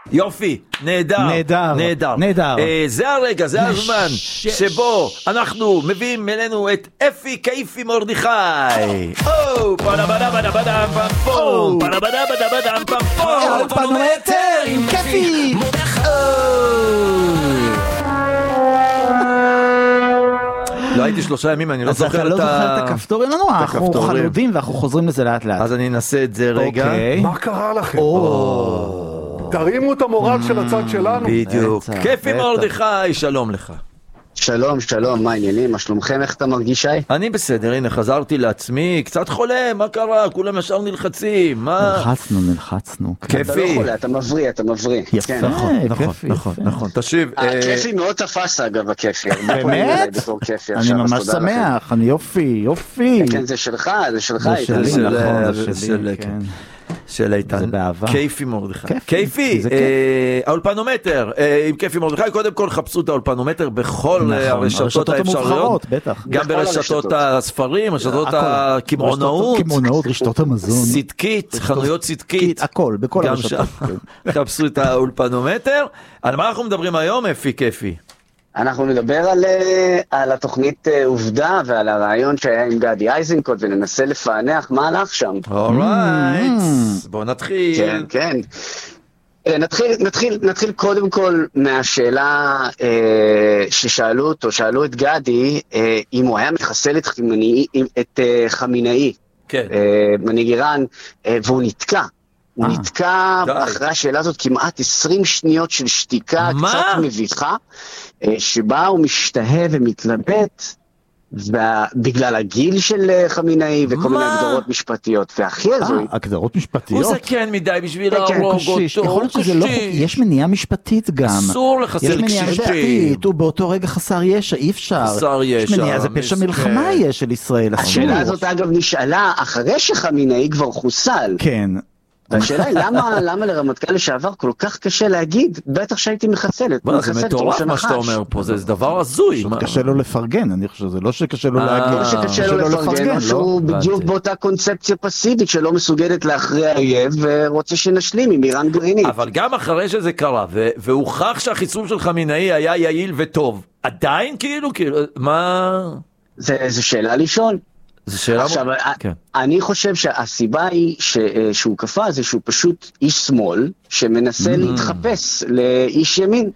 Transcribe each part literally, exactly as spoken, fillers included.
יופי, נהדר, נהדר, נהדר. נהדר. אה, זה הרגע, זה הזמן שבו אנחנו מביאים אלינו את אפי כיפי מרדכי. או, פנה בנה בנה בנה פמפום, פנה בנה בנה בנה פמפום. האולפנומטר עם כיפי. לא הייתי שלושה ימים, אני לא זוכר את ה... אז אתה לא זוכר את הכפתורים לנו? אנחנו חלודים ואנחנו חוזרים לזה לאט לאט. אז אני אנסה את זה רגע. מה קרה לכם? תרימו את המורל של הצד שלנו. בדיוק. כיפי מרדכי, שלום לך. שלום, שלום, מה העניינים? מה שלומכם? איך אתה מרגיש, שי? אני בסדר, הנה חזרתי לעצמי, קצת חולה, מה קרה? כולם ישר נלחצים, מה? נלחצנו, נלחצנו. כיפי. אתה לא חולה, אתה מבריא, אתה מבריא. יפה, נכון, נכון, כיפי, נכון, יפה. נכון, תשיב. הכיפי מאוד תפס אגב, הכיפי. באמת? אני ממש שמח, אני יופי, יופי. כן, זה שלך, זה שלך. זה שלי, של- נכון, זה של- שלי, כן. כן. של איתן. זה באהבה. כיפי מרדכי. כיפי, כיפי, זה אה, כיף. האולפנומטר, אה, עם כיפי מרדכי, קודם כל חפשו את האולפנומטר בכל נכון, אה, הרשתות הרשתות האפשריות. המובחרות, בטח. גם בכל ברשתות הרשתות. הספרים, רשתות הכל. הקמעונאות, רשתות קמעונאות, רשתות המזון. צדקית, חנויות צדקית. הכל, בכל גם הרשתות. שם. חפשו את האולפנומטר. על מה אנחנו מדברים היום, אפי כיפי? אנחנו נדבר על, אה, על התוכנית אה, עובדה ועל הרעיון שהיה עם גדי איזנקוט, וננסה לפענח מה הלך שם. אורייט, בואו נתחיל. כן, כן. אה, נתחיל, נתחיל, נתחיל קודם כל מהשאלה אה, ששאלו אותו, שאלו את גדי, אה, אם הוא היה מחסל את חמינאי, את אה, חמינאי, כן. אה, מנהיג איראן, אה, והוא נתקע. הוא אה, נתקע די. אחרי השאלה הזאת כמעט עשרים שניות של שתיקה, מה? קצת מביכה, אה, שבה הוא משתהה ומתלבט, וה- בגלל הגיל של אה, חמינאי וכל מיני מה? הגדרות משפטיות. והכי אה, הזוי, הגדרות הוא משפטיות. זקן מדי בשביל כן, להרוג קשיש, אותו, יכול להיות הוא שזה לא, קשיש. יש מניעה משפטית גם. אסור לחסל יש מניעה קשישים. משפטית, הוא באותו רגע חסר ישע, אי אפשר. חסר יש ישע, מניעה, זה פשע מסכן. מלחמה יהיה של ישראל. אסור. השאלה הזאת אגב נשאלה אחרי שחמינאי כבר חוסל. כן. והשאלה היא למה, למה לרמטכ"ל לשעבר כל כך קשה להגיד, בטח שהייתי מחסלת. בוא, זה מחסלת מטורף ראש מה שאתה הנחש. אומר פה, זה זה דבר הזוי. מה? קשה לו לפרגן, אני חושב, זה לא שקשה לו אה, להגיד. או שקשה לו לפרגן, או שהוא לא? בדיוק הבנתי. באותה קונספציה פסיבית שלא מסוגלת להכריע אויב, ורוצה שנשלים עם איראן גרעינית. אבל גם אחרי שזה קרה, ו- והוכח שהחיסול של חמינאי היה יעיל וטוב, עדיין כאילו, כאילו, מה... זה, זה שאלה לשאול. זו שאלה... עכשיו, כן. אני חושב שהסיבה היא ש, שהוא קפא זה שהוא פשוט איש שמאל, שמנסה להתחפש לאיש ימין.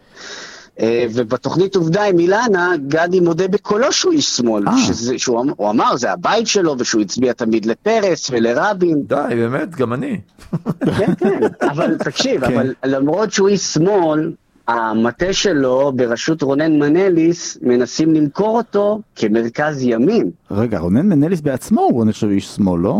אה, ובתוכנית עובדה עם אילנה, גדי מודה בקולו שהוא איש שמאל, אה. שזה, שהוא אמ- הוא אמר, זה הבית שלו, ושהוא הצביע תמיד לפרס ולרבין. די, באמת, גם אני. כן, כן, אבל תקשיב, כן. אבל למרות שהוא איש שמאל, המטה שלו בראשות רונן מנליס מנסים למכור אותו כמרכז ימין. רגע, רונן מנליס בעצמו הוא, אני חושב, איש שמאל, לא?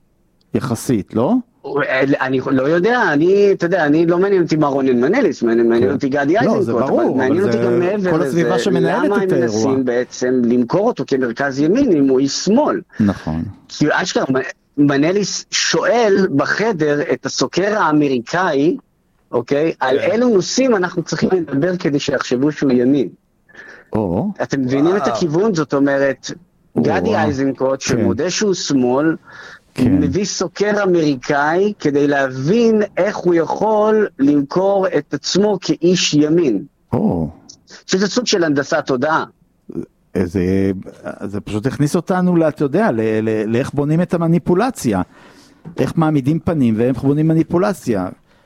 יחסית, לא? אני לא יודע, אני, אתה יודע, אני לא מעניין אותי מה רונן מנליס, מעניין אותי גדי לא, איזנקוט, זה ברור, אבל מעניין אבל אותי זה גם מעבר כל לזה, הסביבה שמנהלת למה את הם האירוע. מנסים בעצם למכור אותו כמרכז ימין אם הוא איש שמאל. נכון. כי אשכרה, מנליס שואל בחדר את הסוקר האמריקאי, אוקיי, על אילו נושאים אנחנו צריכים לדבר כדי שיחשבו שהוא ימין. או, אתם מבינים את הכיוון? זאת אומרת, גדי וואו. איזנקוט, שמודה שהוא שמאל, כן. מביא סוקר אמריקאי כדי להבין איך הוא יכול למכור את עצמו כאיש ימין. או. שזה סוג של הנדסת תודעה. זה, זה פשוט הכניס אותנו, אתה יודע, ל- ל- לאיך בונים את המניפולציה. איך מעמידים פנים ואיך בונים מניפולציה.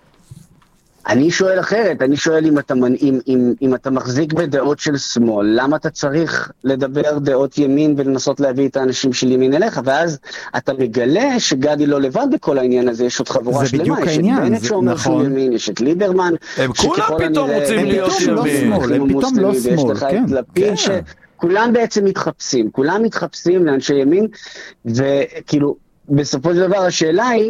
אני שואל אחרת, אני שואל אם אתה, אם, אם, אם אתה מחזיק בדעות של שמאל, למה אתה צריך לדבר דעות ימין ולנסות להביא את האנשים של ימין אליך, ואז אתה מגלה שגדי לא לבד בכל העניין הזה, יש עוד חבורה זה שלמה, בדיוק יש העניין, את בנט זה- שאומר נכון. שהוא ימין, יש את ליברמן, הם כולם שככל פתאום הנראה- רוצים הם להיות פתאום לא ימין. שמאל, הם הם פתאום לא מוסלמים, ויש שמאל, לך כן, את לפיד כן. ש... כולם בעצם מתחפשים, כולם מתחפשים לאנשי ימין, וכאילו, בסופו של דבר השאלה היא,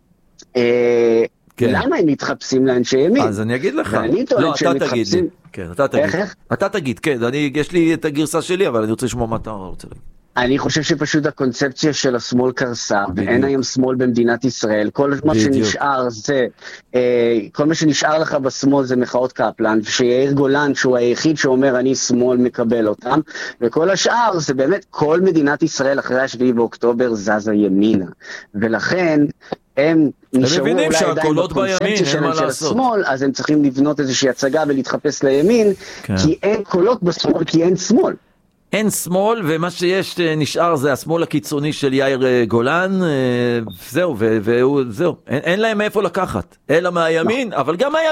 אה, כן. למה הם מתחפשים לאנשי ימין? אז אני אגיד לך. ואני טוען לא, שהם אתה תגיד לי. מתחפשים... כן, אתה תגיד. איך, איך? אתה תגיד, כן, אני, יש לי את הגרסה שלי, אבל אני רוצה לשמוע מה אתה רוצה להגיד. אני חושב שפשוט הקונספציה של השמאל קרסה, ואין היום שמאל במדינת ישראל, כל מה בדיוק. שנשאר זה, אה, כל מה שנשאר לך בשמאל זה מחאות קפלן, ושיאיר גולן שהוא היחיד שאומר אני שמאל מקבל אותם, וכל השאר זה באמת כל מדינת ישראל אחרי השביעי באוקטובר זזה ימינה, ולכן הם נשארו מבינים אולי עדיין שהקולות בימין, בקונספציה אין שלהם מה של לעשות. השמאל, אז הם צריכים לבנות איזושהי הצגה ולהתחפש לימין, כן. כי אין קולות בשמאל, כי אין שמאל. אין שמאל, ומה שיש נשאר זה השמאל הקיצוני של יאיר גולן, זהו, וזהו, אין, אין להם מאיפה לקחת, אלא מהימין, אבל גם הימין.